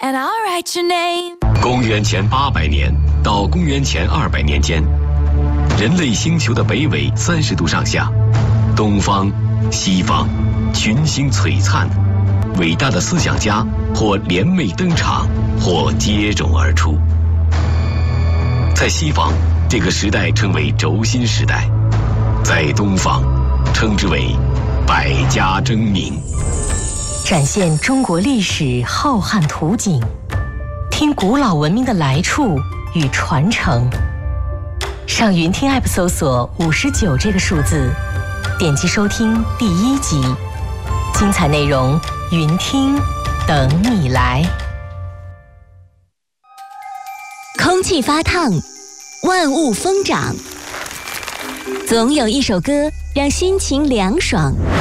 and I'll write your name。 公元前800年到公元前200年间，人类星球的北纬30度上下，东方、西方，群星璀璨，伟大的思想家或联袂登场，或接踵而出。在西方，这个时代称为轴心时代；在东方，称之为百家争鸣。 展现中国历史浩瀚图景，听古老文明的来处与传承。上云听 App 搜索59这个数字，点击收听第1集，精彩内容云听等你来。 空气发烫，万物疯长，总有一首歌让心情凉爽。